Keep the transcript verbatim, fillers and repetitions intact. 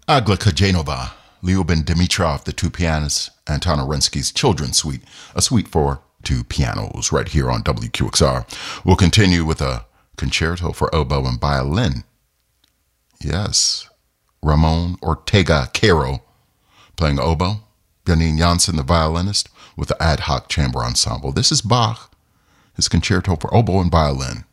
Agla Kajanova, Lyubin Dimitrov, the two pianists, Anton Orensky's Children's Suite, a suite for two pianos right here on W Q X R. We'll continue with a concerto for oboe and violin. Yes, Ramon Ortega Caro playing oboe, Janine Janssen, the violinist, with the Ad Hoc Chamber Ensemble. This is Bach, his concerto for oboe and violin.